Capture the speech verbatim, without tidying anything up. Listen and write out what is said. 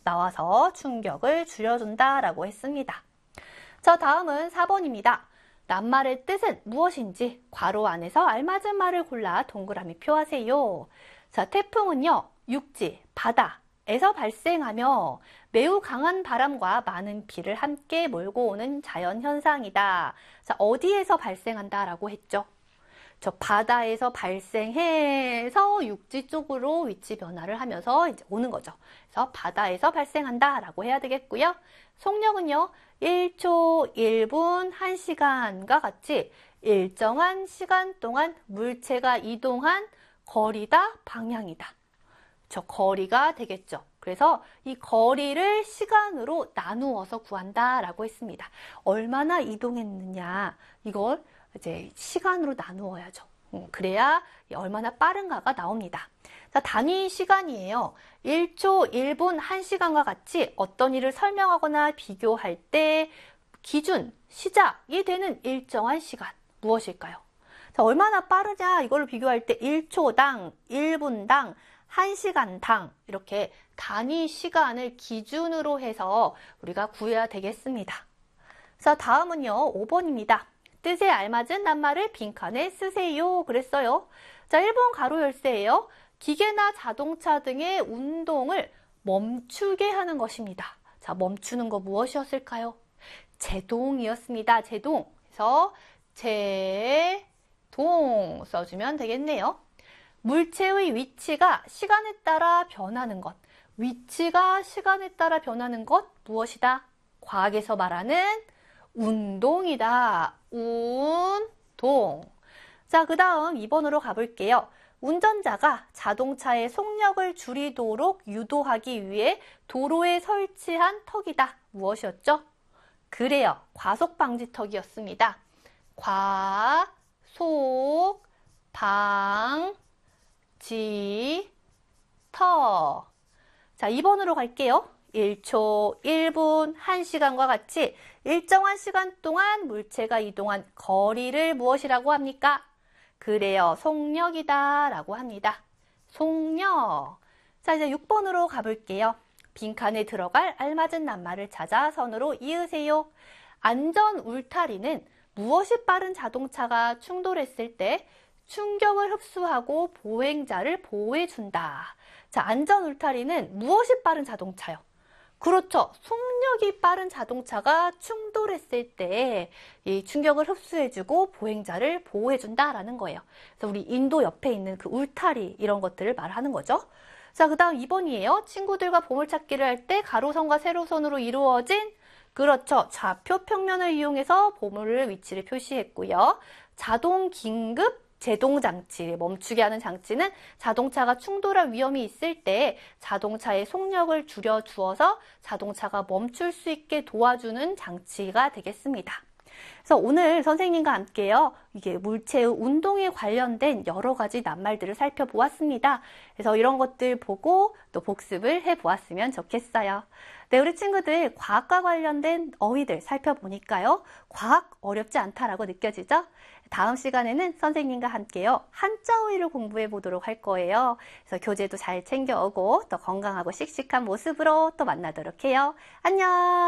나와서 충격을 줄여준다라고 했습니다. 자, 다음은 사 번입니다. 낱말의 뜻은 무엇인지 괄호 안에서 알맞은 말을 골라 동그라미 표하세요. 자, 태풍은요, 육지, 바다에서 발생하며 매우 강한 바람과 많은 비를 함께 몰고 오는 자연현상이다. 자, 어디에서 발생한다라고 했죠? 저 바다에서 발생해서 육지 쪽으로 위치 변화를 하면서 이제 오는 거죠. 그래서 바다에서 발생한다라고 해야 되겠고요. 속력은요, 일 초, 일 분, 한 시간과 같이 일정한 시간 동안 물체가 이동한 거리다, 방향이다. 저 거리가 되겠죠. 그래서 이 거리를 시간으로 나누어서 구한다라고 했습니다. 얼마나 이동했느냐, 이걸 이제 시간으로 나누어야죠. 그래야 얼마나 빠른가가 나옵니다. 자, 단위 시간이에요. 일 초, 일 분, 한 시간과 같이 어떤 일을 설명하거나 비교할 때 기준, 시작이 되는 일정한 시간, 무엇일까요? 자, 얼마나 빠르냐, 이걸 비교할 때 일 초당, 일 분당, 한 시간당 이렇게 단위 시간을 기준으로 해서 우리가 구해야 되겠습니다. 자, 다음은요, 오 번입니다. 뜻에 알맞은 낱말을 빈칸에 쓰세요. 그랬어요. 자, 일 번 가로 열쇠예요. 기계나 자동차 등의 운동을 멈추게 하는 것입니다. 자, 멈추는 거 무엇이었을까요? 제동이었습니다. 제동. 그래서 제동 써주면 되겠네요. 물체의 위치가 시간에 따라 변하는 것. 위치가 시간에 따라 변하는 것 무엇이다? 과학에서 말하는 운동이다. 운동. 자, 그 다음 이 번으로 가볼게요. 운전자가 자동차의 속력을 줄이도록 유도하기 위해 도로에 설치한 턱이다. 무엇이었죠? 그래요. 과속방지턱이었습니다. 과속방지턱. 자, 이 번으로 갈게요. 일 초, 일 분, 한 시간과 같이 일정한 시간 동안 물체가 이동한 거리를 무엇이라고 합니까? 그래요. 속력이다 라고 합니다. 속력. 자, 이제 육 번으로 가볼게요. 빈칸에 들어갈 알맞은 낱말을 찾아 선으로 이으세요. 안전 울타리는 무엇이 빠른 자동차가 충돌했을 때 충격을 흡수하고 보행자를 보호해준다. 자, 안전 울타리는 무엇이 빠른 자동차요? 그렇죠. 속력이 빠른 자동차가 충돌했을 때 이 충격을 흡수해주고 보행자를 보호해준다라는 거예요. 그래서 우리 인도 옆에 있는 그 울타리 이런 것들을 말하는 거죠. 자, 그 다음 이 번이에요. 친구들과 보물찾기를 할 때 가로선과 세로선으로 이루어진 그렇죠. 좌표 평면을 이용해서 보물을 위치를 표시했고요. 자동 긴급 제동장치, 멈추게 하는 장치는 자동차가 충돌할 위험이 있을 때 자동차의 속력을 줄여주어서 자동차가 멈출 수 있게 도와주는 장치가 되겠습니다. 그래서 오늘 선생님과 함께요, 이게 물체의 운동에 관련된 여러 가지 낱말들을 살펴보았습니다. 그래서 이런 것들 보고 또 복습을 해보았으면 좋겠어요. 네, 우리 친구들 과학과 관련된 어휘들 살펴보니까요, 과학 어렵지 않다라고 느껴지죠? 다음 시간에는 선생님과 함께요, 한자 어휘를 공부해 보도록 할 거예요. 그래서 교재도 잘 챙겨오고 또 건강하고 씩씩한 모습으로 또 만나도록 해요. 안녕!